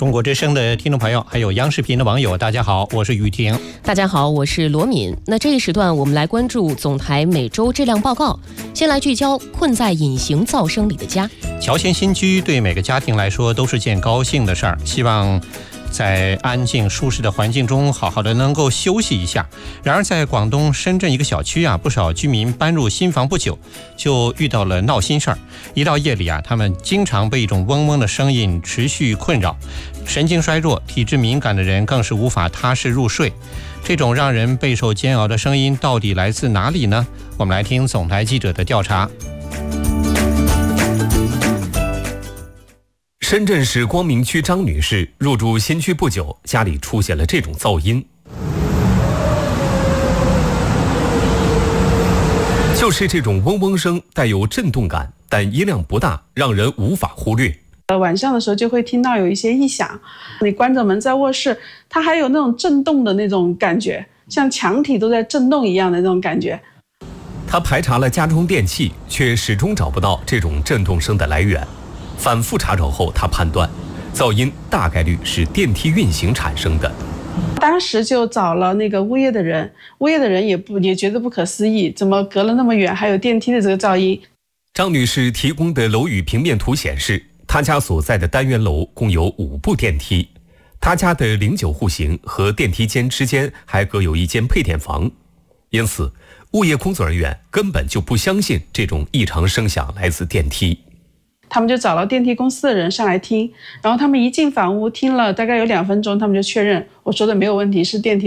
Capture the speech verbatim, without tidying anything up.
中国之声的听众朋友，还有央视频的网友，大家好，我是雨婷。 大家好，我是罗敏。那这一时段我们来关注总台每周质量报告，先来聚焦困在隐形噪声里的家。 乔迁新居对每个家庭来说都是件高兴的事儿，希望在安静舒适的环境中好好的能够休息一下。然而在广东深圳一个小区啊，不少居民搬入新房不久就遇到了闹心事儿。一到夜里啊，他们经常被一种嗡嗡的声音持续困扰，神经衰弱体质敏感的人更是无法踏实入睡。这种让人备受煎熬的声音到底来自哪里呢？我们来听总台记者的调查。 深圳市光明区张女士入住新区不久，家里出现了这种噪音，就是这种嗡嗡声，带有震动感，但音量不大，让人无法忽略。 呃，晚上的时候就会听到有一些异响，你关着门在卧室，它还有那种震动的那种感觉，像墙体都在震动一样的那种感觉。 他排查了家中电器，却始终找不到这种震动声的来源。反复查找后，他判断噪音大概率是电梯运行产生的。 当时就找了那个物业的人，物业的人也不也觉得不可思议，怎么隔了那么远还有电梯的这个噪音。 张女士提供的楼宇平面图显示，她家所在的单元楼共有五部电梯，她家的零九户型和电梯间之间还隔有一间配电房，因此物业工作人员根本就不相信这种异常声响来自电梯。 他们就找了电梯公司的人上来听，然后他们一进房屋听了大概有两分钟，他们就确认我说的没有问题，是电梯